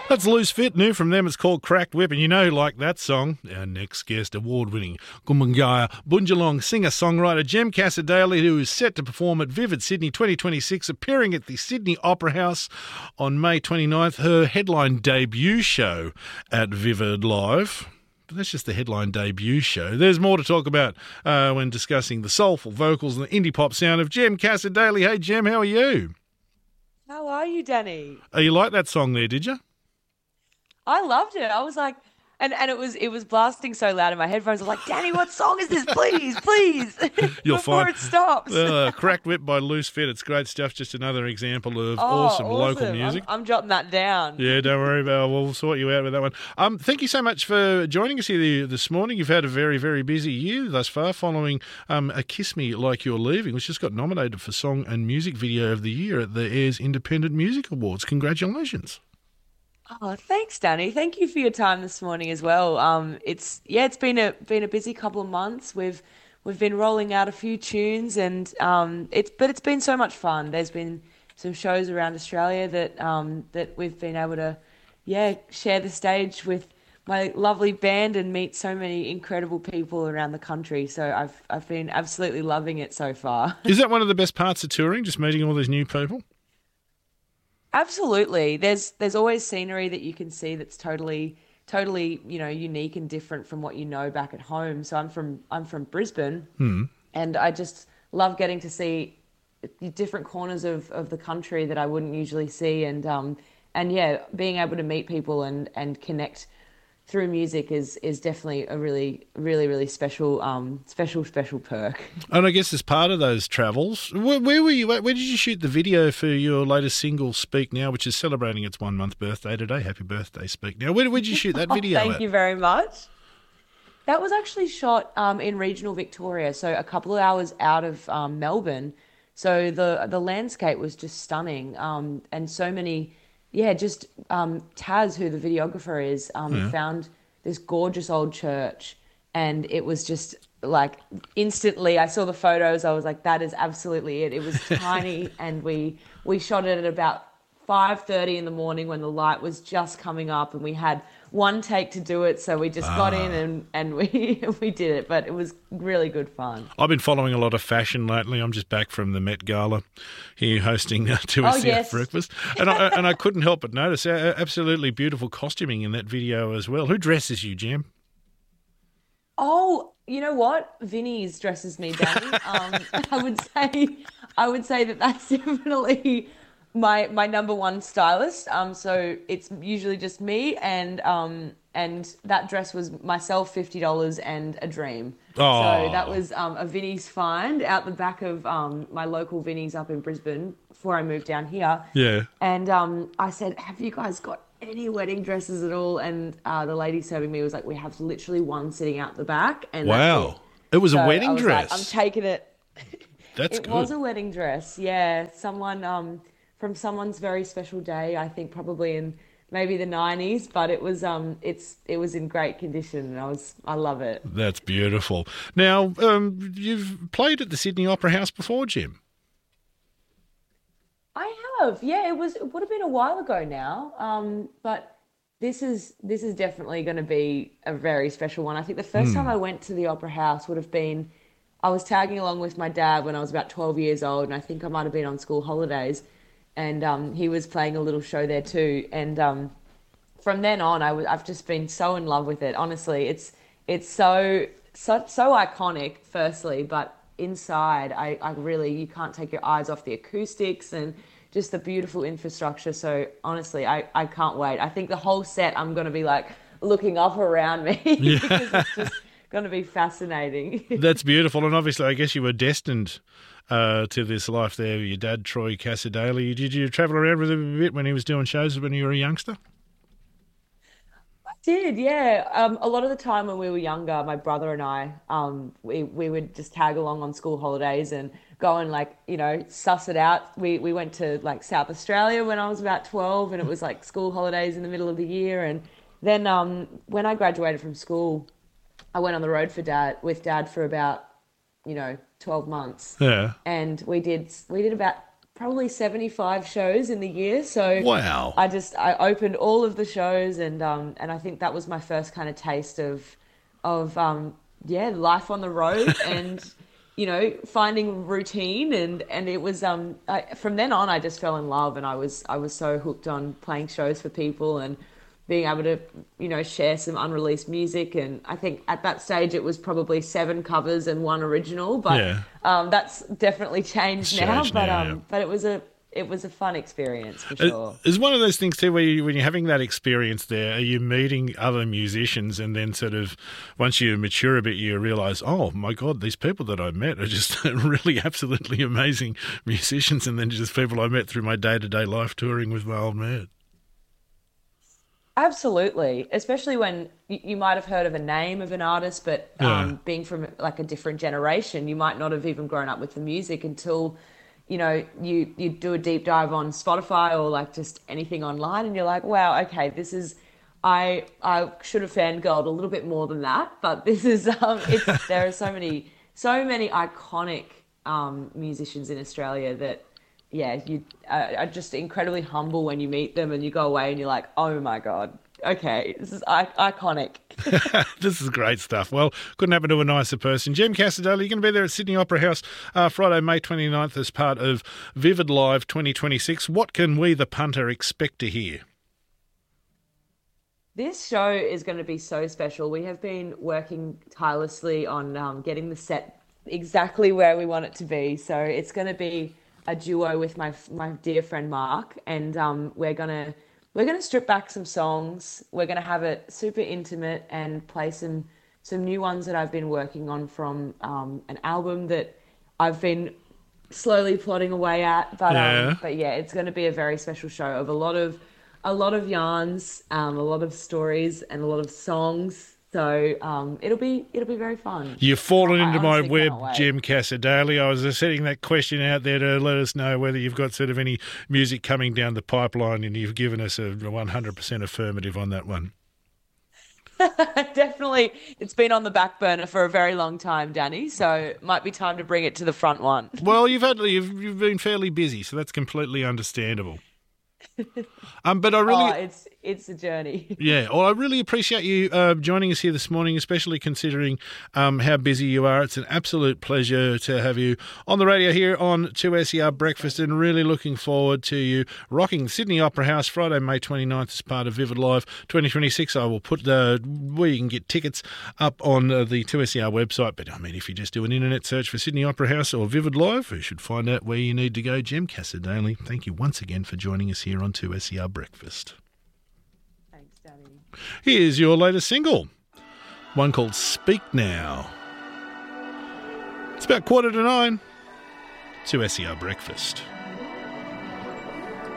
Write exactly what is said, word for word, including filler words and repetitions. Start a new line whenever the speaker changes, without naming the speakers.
That's Loose Fit. New from them, it's called Cracked Whip. And you know, like that song, our next guest, award-winning Gumbangaya Bunjalong singer-songwriter Jem Cassar-Daley, who is set to perform at Vivid Sydney twenty twenty-six, appearing at the Sydney Opera House on May twenty-ninth, her headline debut show at Vivid Live. But that's just the headline debut show. There's more to talk about uh, when discussing the soulful vocals and the indie pop sound of Jem Cassar-Daley. Hey, Jem, how are you?
How are you, Danny?
Oh, you like that song there, did you?
I loved it. I was like, and, and it was it was blasting so loud in my headphones. I was like, Danny, what song is this? Please, please.
You'll
Before
find
it stops.
uh, Cracked Whip by Loose Fit. It's great stuff. Just another example of
Oh,
awesome,
awesome.
local music.
I'm, I'm jotting that down.
Yeah, don't worry about it. We'll sort you out with that one. Um, thank you so much for joining us here this morning. You've had a very, very busy year thus far following um, A Kiss Me Like You're Leaving, which just got nominated for Song and Music Video of the Year at the Airs Independent Music Awards. Congratulations.
Oh, thanks, Danny. Thank you for your time this morning as well. Um, it's yeah, it's been a been a busy couple of months. We've we've been rolling out a few tunes, and um, it's but it's been so much fun. There's been some shows around Australia that um, that we've been able to yeah share the stage with my lovely band and meet so many incredible people around the country. So I've I've been absolutely loving it so far.
Is that one of the best parts of touring, just meeting all these new people?
Absolutely. There's there's always scenery that you can see that's totally totally, you know, unique and different from what you know back at home. So I'm from I'm from Brisbane,
Hmm.
and I just love getting to see different corners of, of the country that I wouldn't usually see, and um and yeah, being able to meet people and, and connect through music is is definitely a really really really special um special special perk.
And I guess as part of those travels, where, where were you? Where did you shoot the video for your latest single, Speak Now, which is celebrating its one month birthday today? Happy birthday, Speak Now. Where, where did you shoot that video?
Oh, thank
at?
you very much. That was actually shot um, in regional Victoria, so a couple of hours out of um, Melbourne. So the the landscape was just stunning, um, and so many. Yeah, just um, Taz, who the videographer is, um,
Yeah.
found this gorgeous old church, and it was just like instantly. I saw the photos. I was like, "That is absolutely it." It was tiny, and we we shot it at about five thirty in the morning when the light was just coming up, and we had one take to do it. So we just got in and and we we did it. But it was really good fun.
I've been following a lot of fashion lately. I'm just back from the Met Gala here hosting uh, two S C F
Oh, yes.
breakfast. And I, and I couldn't help but notice uh, absolutely beautiful costuming in that video as well. Who dresses you, Jem?
Oh, you know what? Vinny's dresses me, Danny. Um, I would say, I would say that that's definitely my my number one stylist. Um, so it's usually just me, and um, and that dress was myself, fifty dollars, and a dream.
Oh.
So that was um, a Vinny's find out the back of um, my local Vinny's up in Brisbane before I moved down here.
Yeah.
And um, I said, "Have you guys got any wedding dresses at all?" And uh, the lady serving me was like, "We have literally one sitting out the back." And that's
Wow.
it.
It was
So
a
I
wedding
was
dress.
like, I'm taking it.
That's
It
good.
was a wedding dress, yeah. Someone um, from someone's very special day. I think probably in maybe the nineties, but it was um, it's it was in great condition, and I was I love it.
That's beautiful. Now, um, you've played at the Sydney Opera House before, Jim.
I have, yeah. It was it would have been a while ago now, um, but this is this is definitely going to be a very special one. I think the first time I went to the Opera House would have been I was tagging along with my dad when I was about twelve years old, and I think I might have been on school holidays, and um, he was playing a little show there too. And um, from then on, I w- I've just been so in love with it. Honestly, it's it's so so so iconic. Firstly, but inside, I, I really you can't take your eyes off the acoustics and just the beautiful infrastructure. So honestly, I, I can't wait. I think the whole set I'm going to be like looking up around me because it's just going to be fascinating.
That's beautiful. And obviously, I guess you were destined uh, to this life there. Your dad, Troy Cassar-Daley. Did you travel around with him a bit when he was doing shows when you were a youngster?
I did, yeah. Um, a lot of the time when we were younger, my brother and I, um, we, we would just tag along on school holidays and go and like, you know, suss it out. We we went to like South Australia when I was about twelve, and it was like school holidays in the middle of the year. And then um, when I graduated from school, I went on the road for dad with dad for about, you know, twelve months.
Yeah.
And we did we did about probably seventy-five shows in the year. So
Wow.
I just I opened all of the shows, and um and I think that was my first kind of taste of of um yeah, life on the road and you know, finding routine, and and it was um I, from then on I just fell in love, and I was I was so hooked on playing shows for people and being able to, you know, share some unreleased music. And I think at that stage it was probably seven covers and one original, but
Yeah.
um, that's definitely changed
It's
now.
changed
but
now,
um,
yeah.
but it was a it was a fun experience for sure.
It's one of those things too where you, when you're having that experience there, are you meeting other musicians, and then sort of once you mature a bit, you realise, oh my God, these people that I met are just really absolutely amazing musicians, and then just people I met through my day-to-day life touring with my old man.
Absolutely, especially when you, you might have heard of a name of an artist, but um,
Yeah.
being from like a different generation, you might not have even grown up with the music until, you know, you you do a deep dive on Spotify or like just anything online, and you're like, wow, okay, this is. I I should have fangirled a little bit more than that, but this is um, it's there are so many so many iconic um, musicians in Australia that. Yeah, you uh, are just incredibly humble when you meet them, and you go away and you're like, oh my God, okay, this is I- iconic.
This is great stuff. Well, couldn't happen to a nicer person. Jem Cassar-Daley, you're going to be there at Sydney Opera House uh, Friday, May twenty-ninth as part of Vivid Live twenty twenty-six. What can we, the punter, expect to hear?
This show is going to be so special. We have been working tirelessly on um, getting the set exactly where we want it to be. So it's going to be a duo with my my dear friend Mark, and um, we're gonna we're gonna strip back some songs. We're gonna have it super intimate and play some some new ones that I've been working on from um, an album that I've been slowly plodding away at. But
Yeah.
um, but yeah, it's going to be a very special show of a lot of a lot of yarns, um, a lot of stories, and a lot of songs. So um, it'll be it'll be very fun.
You've fallen
I
into my
honestly
web,
cannot wait.
Jem Cassar-Daley. I was just setting that question out there to let us know whether you've got sort of any music coming down the pipeline, and you've given us a one hundred percent affirmative on that one.
Definitely, it's been on the back burner for a very long time, Danny. So it might be time to bring it to the front one.
Well, you've had you've, you've been fairly busy, so that's completely understandable. Um, but I really,
Oh, it's it's a journey.
yeah, well, I really appreciate you uh, joining us here this morning, especially considering um, how busy you are. It's an absolute pleasure to have you on the radio here on two S E R Breakfast, and really looking forward to you rocking Sydney Opera House Friday, May twenty-ninth as part of Vivid Live twenty twenty-six. I will put the where you can get tickets up on uh, the two S E R website, but I mean, if you just do an internet search for Sydney Opera House or Vivid Live, you should find out where you need to go. Jem Cassar-Daley, thank you once again for joining us here on two S E R Breakfast.
Thanks, Danny.
Here's your latest single, one called Speak Now. It's about quarter to nine. two S E R Breakfast.